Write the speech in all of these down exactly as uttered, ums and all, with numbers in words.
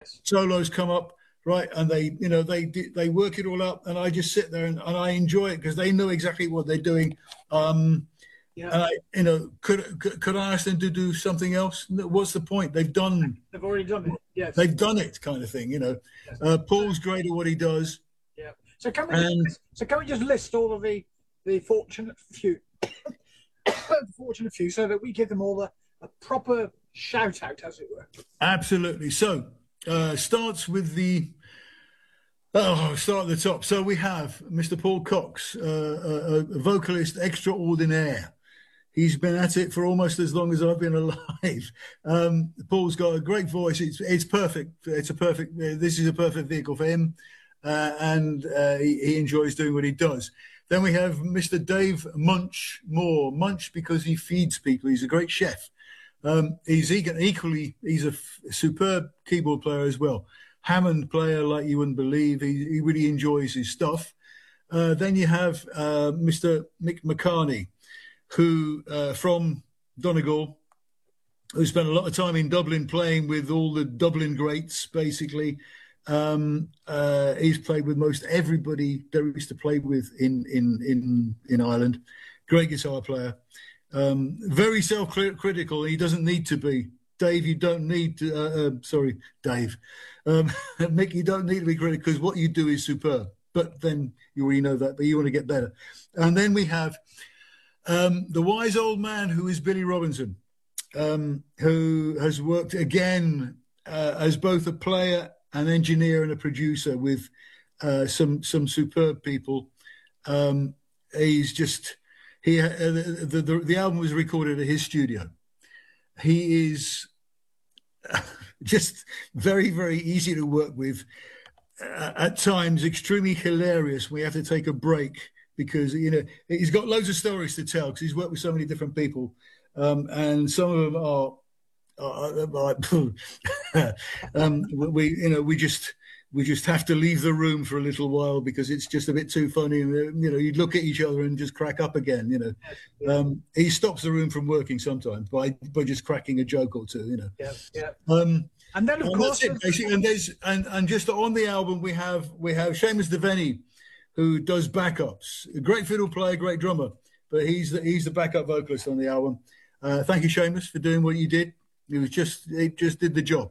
Yes. solos come up, right, and they, you know, they they work it all up, and I just sit there and, and I enjoy it because they know exactly what they're doing. Um, Yeah. and I, you know, could, could could I ask them to do something else? What's the point? They've done. They've already done it. Yes. They've done it, kind of thing. You know, Yes. uh, Paul's great at what he does. Yeah. So can we? And, just, so can we just list all of the the fortunate few, fortunate few, so that we give them all a, a proper shout out, as it were. Absolutely. So uh, starts with the. Oh, start at the top. So we have Mister Paul Cox, uh, a, a vocalist extraordinaire. He's been at it for almost as long as I've been alive. Um, Paul's got a great voice. It's it's perfect. It's a perfect. This is a perfect vehicle for him, uh, and uh, he, he enjoys doing what he does. Then we have Mister Dave Munch Moore. Munch because he feeds people. He's a great chef. Um, he's equally. He's a f- superb keyboard player as well. Hammond player like you wouldn't believe. He, he really enjoys his stuff. Uh, then you have uh, Mister Mick McCartney, who uh, from Donegal, who spent a lot of time in Dublin playing with all the Dublin greats, basically. Um, uh, he's played with most everybody there is to play with in in in, in Ireland. Great guitar player. Um, very self-critical. He doesn't need to be. Dave, you don't need to, uh, uh, sorry, Dave. Um, Mick, you don't need to be critical because what you do is superb. But then you already know that, but you want to get better. And then we have um, the wise old man who is Billy Robinson, um, who has worked again uh, as both a player, an engineer and a producer with uh, some some superb people. Um, he's just, he uh, the, the, the album was recorded at his studio. He is just very, very easy to work with. Uh, at times, extremely hilarious. We have to take a break because, you know, he's got loads of stories to tell because he's worked with so many different people. Um, and some of them are, are, are um, we, you know, we just, we just have to leave the room for a little while because it's just a bit too funny. You know, you'd look at each other and just crack up again, you know. Um, he stops the room from working sometimes by, by just cracking a joke or two, you know. Yeah, yeah. Um, and then, of and course... That's it, basically. And, there's, and, and just on the album, we have we have Seamus Devaney, who does backups. A great fiddle player, great drummer, but he's the, he's the backup vocalist on the album. Uh, thank you, Seamus, for doing what you did. It was just, it just did the job.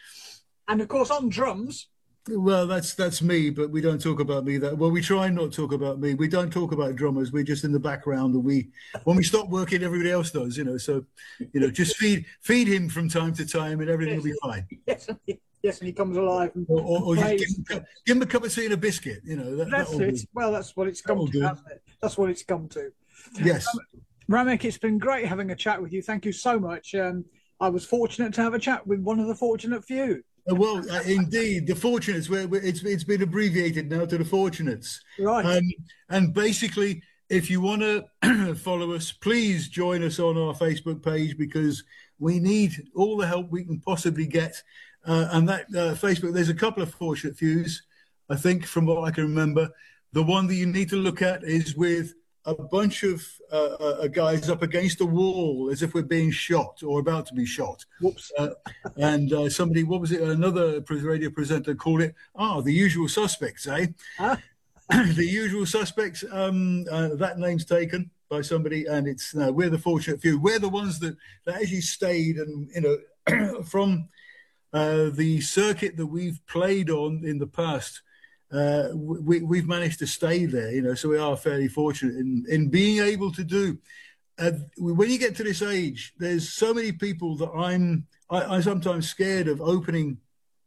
And, of course, on drums... Well, that's that's me, but we don't talk about me. That well, we try not to talk about me. We don't talk about drummers. We're just in the background. And we, when we stop working, everybody else does. You know, so you know, just feed feed him from time to time, and everything yes, will be fine. Yes, yes, and he comes alive. And or or, or just give him, give him a cup of tea and a biscuit. You know, that, that's it. Do. Well, that's what it's come to, hasn't it? That's what it's come to. Yes, um, Ramek, it's been great having a chat with you. Thank you so much. Um, I was fortunate to have a chat with one of the fortunate few. Well, uh, indeed, the Fortunates. Where it's it's been abbreviated now to the Fortunates, right? Um, and basically, if you want to follow us, please join us on our Facebook page because we need all the help we can possibly get. Uh, and that uh, Facebook, there's a couple of fortunate fews, I think, from what I can remember. The one that you need to look at is with a bunch of uh, uh, guys up against a wall as if we're being shot or about to be shot. Whoops. Uh, and uh, somebody, what was it? Another radio presenter called it, ah, the usual suspects, eh? Huh? The usual suspects, um, uh, that name's taken by somebody, and it's, no, we're the fortunate few. We're the ones that, that actually stayed and, you know, from uh, the circuit that we've played on in the past, Uh, we, we've managed to stay there, you know, so we are fairly fortunate in, in being able to do. Uh, when you get to this age, there's so many people that I'm, I, I'm sometimes scared of opening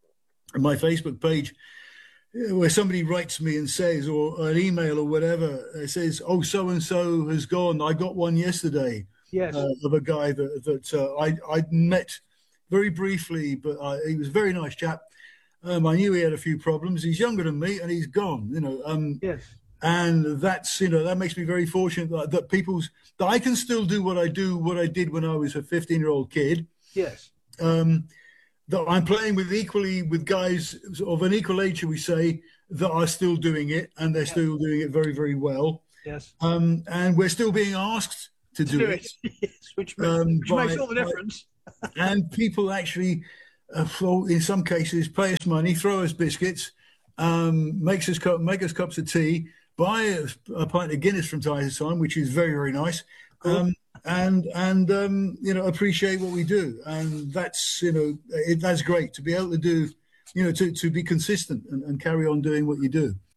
my Facebook page where somebody writes me and says, or an email or whatever, it says, oh, so-and-so has gone. I got one yesterday yes. uh, of a guy that, that uh, I, I'd met very briefly, but I, he was a very nice chap. Um, I knew he had a few problems. He's younger than me, and he's gone. You know, um, yes. And that's, you know, that makes me very fortunate that, that people's that I can still do what I do, what I did when I was a fifteen-year-old kid. Yes. Um, that I'm playing with equally with guys of an equal age, shall we say, that are still doing it, and they're yes. still doing it very, very well. Yes. Um, and we're still being asked to, to do, do it, it. Yes, which, makes, um, which by, makes all the difference. By, and people actually. uh, for, in some cases, pay us money, throw us biscuits, um, makes us cu- make us cups of tea, buy a, a pint of Guinness from time to time, which is very, very nice. Cool. Um, and and um, you know, appreciate what we do, and that's you know it, that's great to be able to do, you know, to, to be consistent and, and carry on doing what you do.